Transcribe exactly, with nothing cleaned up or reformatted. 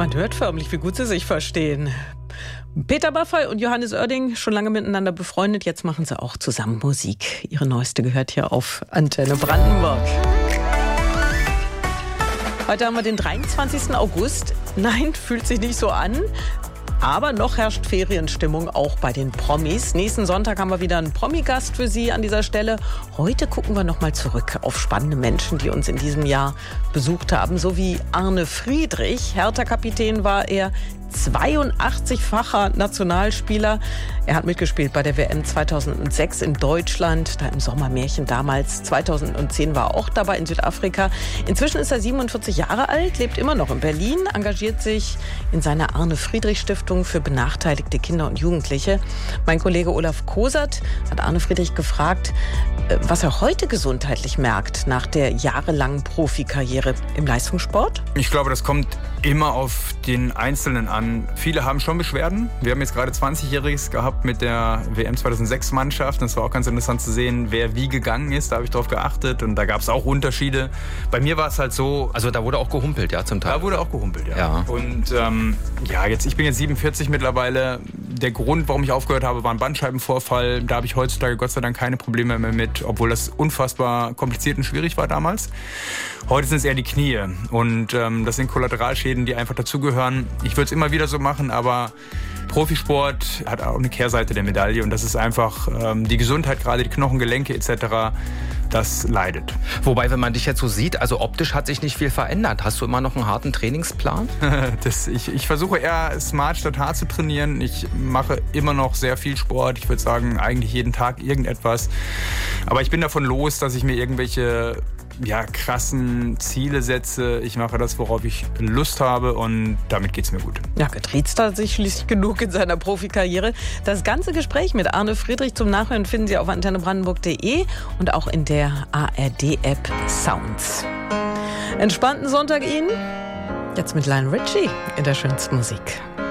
Man hört förmlich, wie gut sie sich verstehen. Peter Maffay und Johannes Oerding, schon lange miteinander befreundet, jetzt machen sie auch zusammen Musik. Ihre neueste gehört hier auf Antenne Brandenburg. Heute haben wir den dreiundzwanzigsten August. Nein, fühlt sich nicht so an. Aber noch herrscht Ferienstimmung auch bei den Promis. Nächsten Sonntag haben wir wieder einen Promi-Gast für Sie an dieser Stelle. Heute gucken wir noch mal zurück auf spannende Menschen, die uns in diesem Jahr besucht haben. So wie Arne Friedrich. Hertha-Kapitän war er, zweiundachtzigfacher Nationalspieler. Er hat mitgespielt bei der W M zweitausendsechs in Deutschland, da im Sommermärchen damals. zweitausendzehn war er auch dabei in Südafrika. Inzwischen ist er siebenundvierzig Jahre alt, lebt immer noch in Berlin, engagiert sich in seiner Arne-Friedrich-Stiftung für benachteiligte Kinder und Jugendliche. Mein Kollege Olaf Kosert hat Arne Friedrich gefragt, was er heute gesundheitlich merkt nach der jahrelangen Profikarriere im Leistungssport. Ich glaube, das kommt immer auf den Einzelnen an. Viele haben schon Beschwerden. Wir haben jetzt gerade zwanzigjähriges gehabt mit der W M zweitausendsechs Mannschaft. Das war auch ganz interessant zu sehen, wer wie gegangen ist. Da habe ich drauf geachtet und da gab es auch Unterschiede. Bei mir war es halt so... Also da wurde auch gehumpelt, ja, zum Teil. Da wurde auch gehumpelt, ja. ja. Und ähm, ja, jetzt, ich bin jetzt siebenundvierzig mittlerweile. Der Grund, warum ich aufgehört habe, war ein Bandscheibenvorfall. Da habe ich heutzutage Gott sei Dank keine Probleme mehr mit, obwohl das unfassbar kompliziert und schwierig war damals. Heute sind es eher die Knie und ähm, das sind Kollateralschäden, die einfach dazugehören. Ich würde es immer wieder so machen, aber Profisport hat auch eine Kehrseite der Medaille und das ist einfach ähm, die Gesundheit, gerade die Knochen, Gelenke et cetera, das leidet. Wobei, wenn man dich jetzt so sieht, also optisch hat sich nicht viel verändert. Hast du immer noch einen harten Trainingsplan? das, ich, ich versuche eher smart statt hart zu trainieren. Ich mache immer noch sehr viel Sport. Ich würde sagen, eigentlich jeden Tag irgendetwas. Aber ich bin davon los, dass ich mir irgendwelche ja, krassen Ziele setze. Ich mache das, worauf ich Lust habe und damit geht's mir gut. Ja, getriezt hat sich schließlich genug in seiner Profikarriere. Das ganze Gespräch mit Arne Friedrich zum Nachhören finden Sie auf antenne brandenburg punkt de und auch in der A R D-App Sounds. Entspannten Sonntag Ihnen. Jetzt mit Lionel Richie in der schönsten Musik.